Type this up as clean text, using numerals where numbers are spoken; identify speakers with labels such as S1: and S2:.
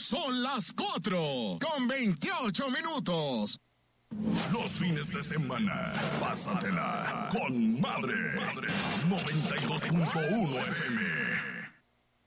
S1: Son las 4:28.
S2: Los fines de semana, pásatela con Madre. 92.1 FM.